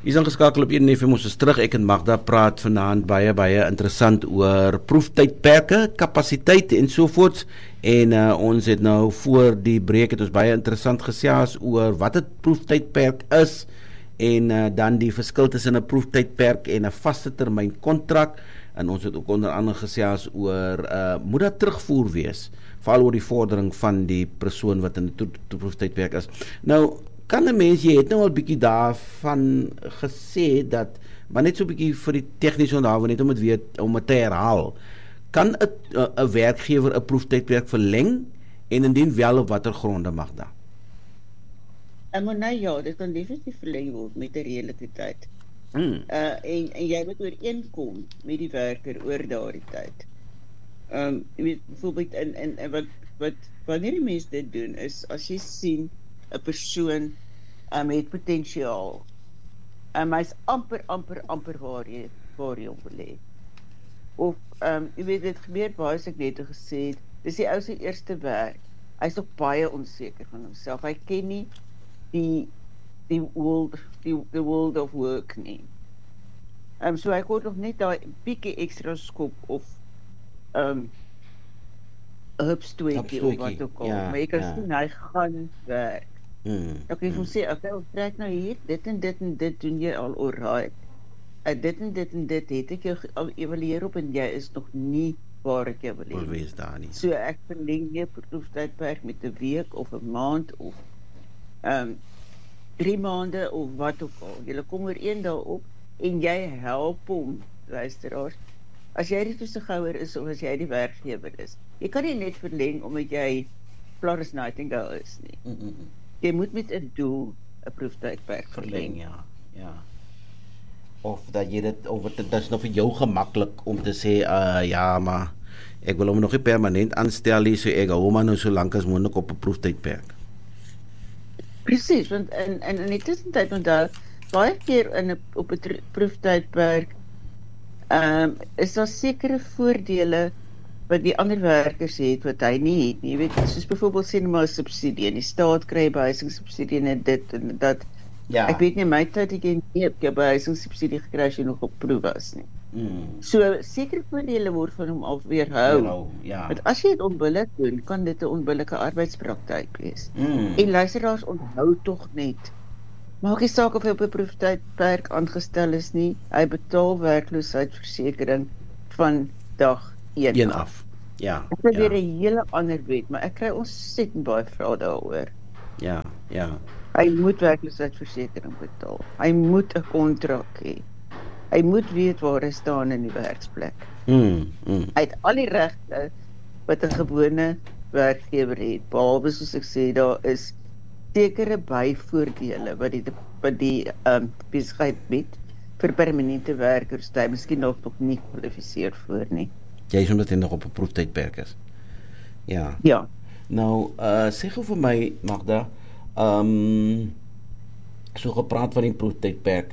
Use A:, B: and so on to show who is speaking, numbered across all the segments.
A: Is ingeskakel op 1FM, ons is terug. Ek en Magda praat vanaand baie interessant oor proeftydperke, kapasiteit en sovoorts. En ons het nou voor die breek het ons baie interessant gesels oor wat 'n proeftydperk is en dan die verskil tussen 'n proeftydperk en 'n vaste termyn kontrak. En ons het ook onder andere gesels oor moet dat terugvoer wees, veral oor die vordering van die persoon wat in 'n proeftydperk is. Nou kan 'n mens, jy het nou al bietjie daarvan gesê dat, maar net so bietjie vir die tegniese onderhoude, net om het te herhaal, kan 'n werkgewer 'n proeftydperk verleng en indien wel op watter gronde mag dat?
B: Maar nou ja, dit kan definitief verleng word met 'n redelike tyd. En jy moet ooreenkom met die werker oor daardie tyd. Jy weet, byvoorbeeld, en wanneer die mens dit doen, is as jy sien 'n persoon het potensiaal. Hy's amper waar jy hom wil hê. Of, jy weet, dit gebeur baie, as ek net gesê het, dis die ou se eerste werk. Hy's nog baie onseker van homself. Hy ken nie die world of work nie. So hy kon nog net daai bietjie ekstra skop of 'n hupstootjie of wat ook al. Maar jy kan sien, hy gaan werk. Dan kan jy hom sê, okay, ons trek nou hier, dit en dit doen jy al alright. Dit en dit het ek jou al evalueer op en jy is nog nie waar ek jou wil hê. So ek verleng jy proeftydperk met 'n week of 'n maand of 3 maande of wat ook al. Julle kom ooreen daarop en jy help hom, luisteraars. As jy die toesighouer is of as jy die werkgewer is, jy kan nie net verleng omdat jy Florence Nightingale is nie. Jy moet met 'n doel 'n proeftydperk verleng.
A: Ja. Of dat jy dit, of dit is nog vir jou gemaklik om te sê, ja, maar ek wil hom nog nie permanent aanstel nie, so ek hou hom nou so lank as moontlik op 'n proeftydperk.
B: Presies, want in die tussentyd, onthou, baie keer op 'n proeftydperk is daar sekere voordele wat die ander werkers het wat hy nie het nie. Jy weet, soos byvoorbeeld sê maar 'n subsidie, en die staat kry behuisingssubsidie en dit en dat. Ja. Ek weet nie, my tyd het jy nie op jou behuisingssubsidie gekry as jy nog op proef was nie. So sekere voordele word van hom af weerhou. Want as jy dit onbillik doen, kan dit 'n onbillike arbeidspraktyk wees. En luisteraars, onthou tog net, maak nie saak of hy op 'n proeftydperk aangestel is nie, hy betaal werkloosheidsversekering van dag 1 af.
A: Ja.
B: Dit is weer 'n hele ander wet, maar ek kry ontsettend baie vrae daaroor.
A: Ja.
B: Hy moet werkloosheidsversekering betaal. Hy moet 'n kontrak hê. Hy moet weet waar hy staan in die werksplek. Hy het al die regte wat 'n gewone werkgewer het, behalwe soos ek sê, daar is sekere byvoordele wat die besigheid bied vir permanente werkers, wat hy miskien nog nie kwalifiseer voor nie.
A: Jy is omdat hy nog op 'n proeftydperk is. Ja. Nou, sê gou vir my, Magda, so gepraat van die proeftydperk,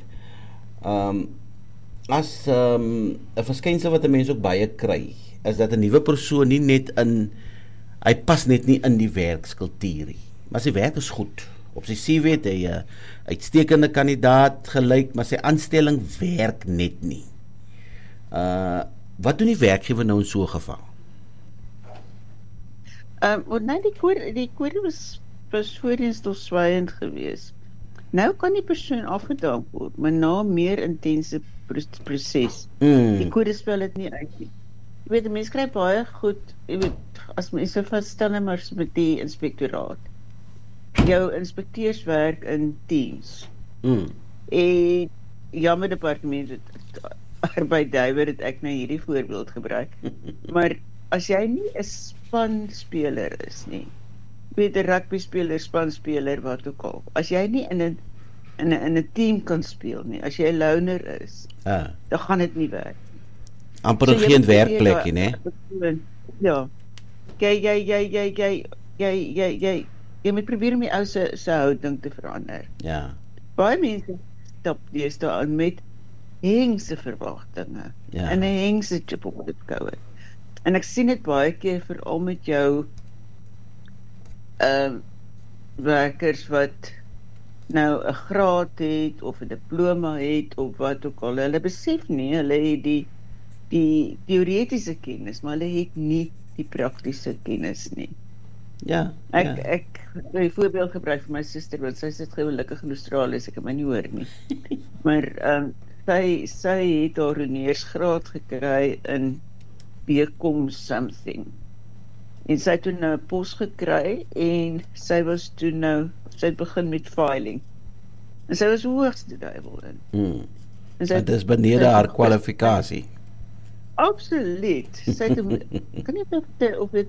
A: as 'n verskynsel wat 'n mens ook baie kry, is dat 'n nuwe persoon nie net hy pas net nie in die werkskultuur nie, maar sy werk is goed. Op sy CV het hy 'n uitstekende kandidaat gelyk, maar sy aanstelling werk net nie. Wat doen die werkgewer nou in so 'n geval?
B: Die kode was voorheen stilswygend geweest. Nou kan die persoon afgedank word, maar na meer intense proses. Die kode spel dit nie uit nie. Jy weet, mense kry baie goed, jy weet, as mense vaststel maar met die inspektoraat. Jou inspekteurs werk in teams. En jammer departement arbeidsduiwer het ek nou hierdie voorbeeld gebruik. Maar as jy nie 'n spanspeler is nie, weet 'n rugbyspeler, spanspeler, wat ook al. As jy nie in 'n team kan speel nie, as jy 'n loner is, dan gaan dit nie werk.
A: Amper geen werkplek nie, né?
B: Ja. Jy moet probeer om die ou se houding te verander.
A: Ja.
B: Baie mense stap deesdae aan met hengse verwagtinge en 'n hengse chip op dit kouer. En ek sien dit baie keer veral met jou werkers wat nou 'n graad het of 'n diploma het of wat ook al. Hulle besef nie, hulle het die teoretiese kennis, maar hulle het nie die praktiese kennis nie.
A: Ja.
B: Ek wil 'n voorbeeld gebruik vir my suster, want sy sit gelukkig in Australië, so ek kan my nie hoor nie. Maar sy het haar honeursgraad gekry in BCom something. En sy het toe nou 'n pos gekry en sy het begin met filing. En sy was hoogste duiwel in.
A: En dis benede haar kwalifikasie.
B: Absoluut. Sy het kan nie of dit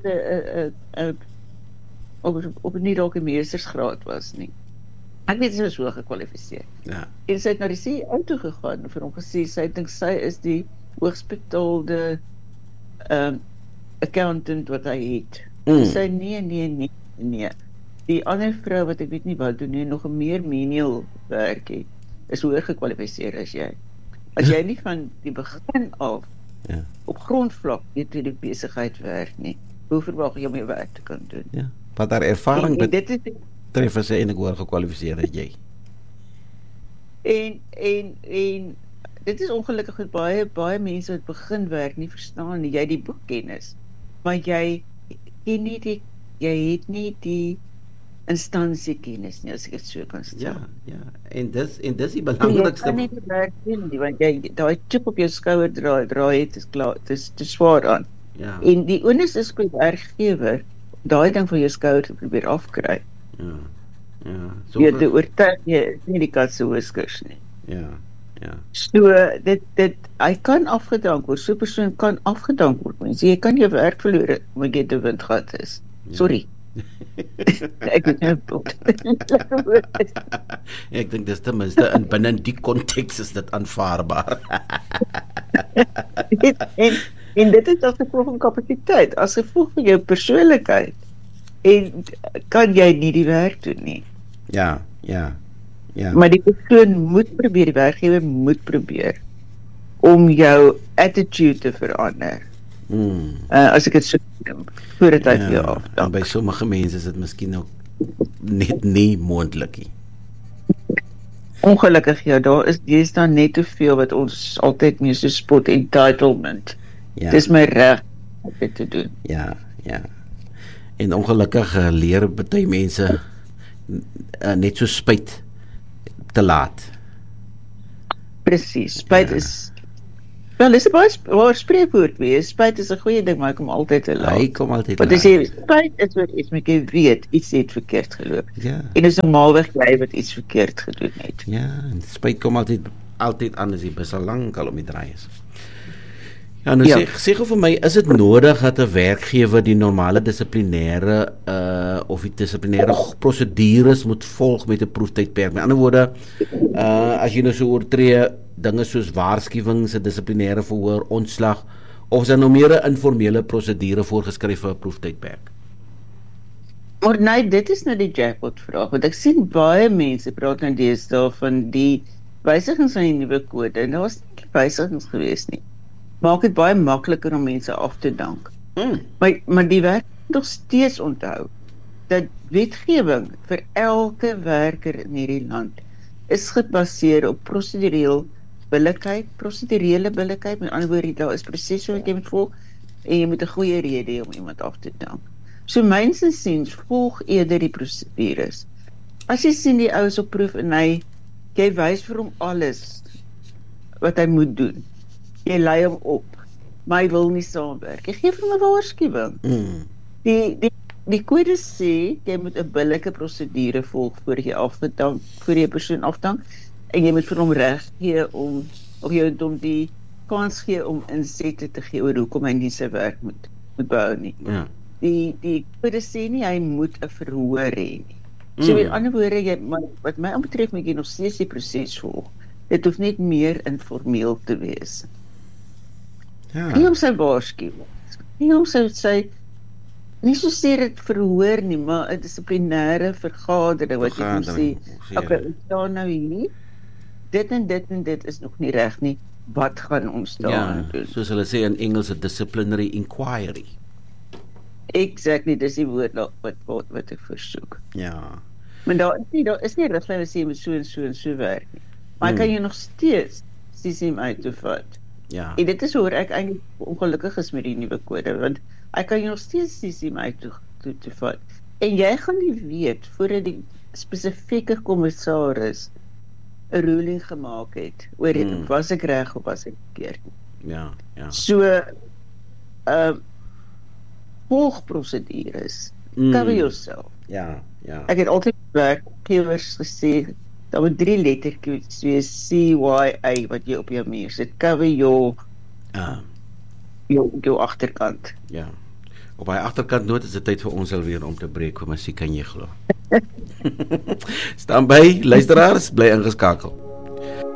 B: of nie dalk 'n meestersgraad was nie. Ek weet sy was hoog gekwalifiseer.
A: Ja.
B: En sy het na die CEO toe gegaan en vir hom gesê sy dink sy is die hoogsbetaalde accountant wat hy het. Sy nee. Die ander vrou wat ek weet nie wat doen nie, nog 'n meer menial werk het, is hoër gekwalifiseer as jy. As jy nie van die begin af op grondvlak weet hoe die besigheid werk nie, hoe verwag jy om jou werk te kan doen?
A: Ja. Wat haar ervaring
B: betref
A: is sy eintlik hoër gekwalifiseer as jy.
B: En dit is ongelukkig dat baie mense wat begin werk nie verstaan nie. Jy het die boekkennis, maar jy het nie die instansiekennis nie, as ek dit so kan stel.
A: Ja. En dis die belangrikste.
B: Jy kan nie die werk doen nie, want jy daai chip op jou skouer draai het is klaar, dit is te swaar aan.
A: Ja.
B: En die onus is vir die werkgewer daai ding van jou skouer te probeer afkry.
A: Ja.
B: Jy te oortuig jy nie die kat se whiskers nie.
A: Ja.
B: So dit hy kan afgedank word. So 'n persoon kan afgedank word. Mense, jy kan jou werk verloor omdat jy te windgat is. Sorry. Ek het nou
A: ek dink dis ten minste binne die konteks is dit aanvaarbaar.
B: en dit is as gevolg van kapasiteit, as gevolg van jou persoonlikheid. En kan jy nie die werk doen nie.
A: Ja.
B: Maar die persoon moet probeer, die werkgewer moet probeer om jou attitude te verander. As ek dit so voordat hy vir jou afdank.
A: By sommige mense is dit miskien ook net nie moontlik nie.
B: Ongelukkig daar is dan net te veel wat ons altyd mee so spot, entitlement. Dis my reg om dit te doen.
A: Ja. En ongelukkig leer baie mense net so spyt te laat.
B: Presies, spyt is dis 'n baie spreekwoord wees. Spyt is 'n goeie ding, maar hy kom altyd te laat. Want as jy spyt is wat iets met jy weet, iets het verkeerd geloop. En is normaalweg jy wat iets verkeerd gedoen het.
A: Ja, en spyt kom altyd aan as die bus al lankal om die draai is. Ja, nou sê vir my, is dit nodig dat 'n werkgewer die normale dissiplinêre of die dissiplinêre prosedures moet volg met 'n proeftydperk? Met ander woorde, as jy nou so oortree dinge soos waarskuwings, 'n dissiplinêre verhoor, ontslag, of is daar nou meer 'n informele prosedure voorgeskryf vir 'n proeftydperk?
B: Maar nee, dit is nou die jackpot vraag, want ek sien baie mense praat nou deesdae van die wysigings aan die nuwe kode, en daar was nie wysigings gewees nie. Maak dit baie makliker om mense af te dank. Maar die werk nog steeds onthou dat wetgewing vir elke werker in hierdie land is gebaseer op prosedurele billikheid, met ander woorde, daar is prosesse wat jy moet volg en jy moet 'n goeie rede hê om iemand af te dank. So myns insiens volg eerder die prosedures. As jy sien die ou is op proef en jy wys vir hom alles wat hy moet doen. Jy lei hom op, maar hy wil nie saamwerk. Jy gee vir hom 'n waarskuwing. Die kode sê, jy moet 'n billike prosedure volg voor jy persoon afdank, en jy moet vir hom reg gee of jy moet hom die kans gee om insette te gee oor hoekom hy nie sy werk moet behou nie. Die kode sê nie, hy moet 'n verhoor hê nie. So met ander woorde, wat my betref, moet jy nog steeds die proses volg. Dit hoef net meer informeel te wees. Nie om sy waarskuwing, nie om sy nie so sê dit verhoor nie, maar 'n dissiplinêre vergadering wat jy moet sê, ons staan nou hier, dit en dit is nog nie reg nie, wat gaan ons daar doen?
A: Soos hulle sê in Engels, 'n disciplinary inquiry.
B: Exactly, dis die woord wat ek versoek.
A: Ja.
B: Maar daar is nie riglyne sê met so en so en so werk nie. Maar kan jy nog steeds CCM uit toe vat.
A: Ja.
B: En dit is hoe ek eintlik ongelukkig is met die nuwe kode, want ek kan jy nog steeds CCM uit toe vat. En jy gaan nie weet voordat die spesifieke kommissaris 'n ruling gemaak het oor was ek reg of was ek verkeerd.
A: Ja.
B: So volgprosedures cover yourself.
A: Ja.
B: Ek het altyd werkgewers gesê daar moet 3 lettertjies wees CYA wat jy op jou muur sit. Cover jou agterkant.
A: Ja. Op hy agterkant noot is dit tyd vir ons alweer om te breek vir musiek, kan jy glo. Staan by, luisteraars, bly ingeskakel.